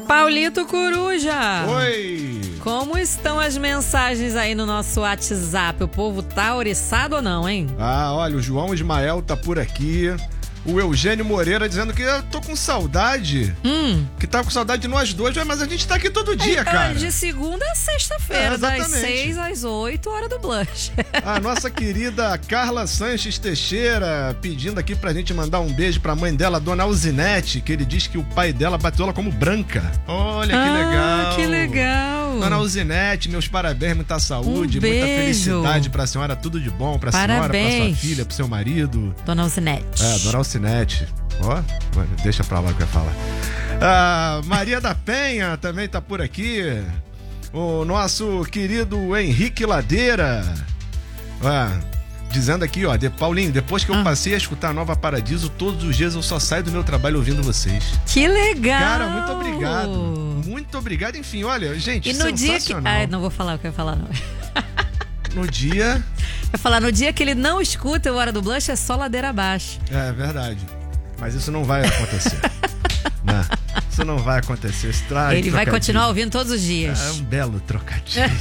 Paulito Coruja. Oi. Como estão as mensagens aí no nosso WhatsApp? O povo tá oriçado ou não, hein? Olha, o João Ismael tá por aqui. O Eugênio Moreira dizendo que eu tô com saudade. Que tá com saudade de nós dois, mas a gente tá aqui todo dia, cara. De segunda a sexta-feira, das 6 às 8, hora do Blush. A nossa querida Carla Sanches Teixeira pedindo aqui pra gente mandar um beijo pra mãe dela, Dona Alzinete, que ele diz que o pai dela bateu ela como branca. Olha que legal. Que legal. Dona Alzinete, meus parabéns, muita saúde, muita felicidade pra senhora, tudo de bom pra senhora, pra sua filha, pro seu marido. Dona Alzinete. Dona Alcinete. Ó, deixa pra lá o que eu ia falar. Maria da Penha também tá por aqui. O nosso querido Henrique Ladeira. Dizendo aqui, Paulinho, depois que eu passei a escutar a Nova Paradiso, todos os dias eu só saio do meu trabalho ouvindo vocês. Que legal! Cara, muito obrigado. Muito obrigado. Enfim, olha, gente, e no sensacional. dia que... não vou falar o que eu ia falar, não. No dia... Eu ia falar, no dia que ele não escuta o Hora do Blush, é só ladeira abaixo. É verdade. Mas isso não vai acontecer. Não, isso não vai acontecer. Ele vai continuar ouvindo todos os dias. É um belo trocadilho.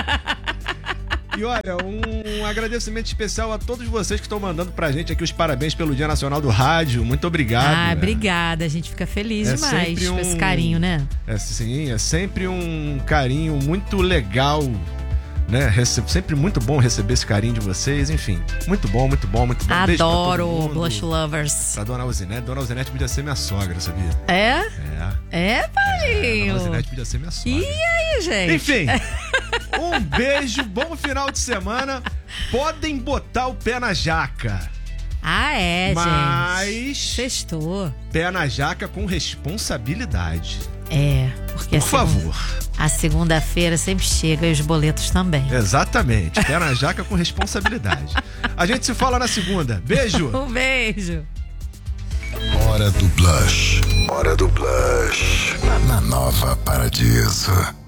E olha, um agradecimento especial a todos vocês que estão mandando pra gente aqui os parabéns pelo Dia Nacional do Rádio. Muito obrigado. Obrigada. A gente fica feliz demais com esse carinho, né? Sim, é sempre um carinho muito legal, né? Sempre muito bom receber esse carinho de vocês. Enfim, muito bom, muito bom, muito bom. Adoro Blush Lovers. Pra Dona Alzinete. Dona Alzinete podia ser minha sogra, sabia? É, Paulinho. Dona Alzinete podia ser minha sogra. E aí, gente? Enfim, um beijo, bom final de semana. Podem botar o pé na jaca. Gente. Mas... Sextou. Pé na jaca com responsabilidade. Porque por favor. A segunda-feira sempre chega e os boletos também. Exatamente. Pé na jaca com responsabilidade. A gente se fala na segunda. Beijo. Um beijo. Hora do Blush. Hora do Blush. Na Nova Paradiso.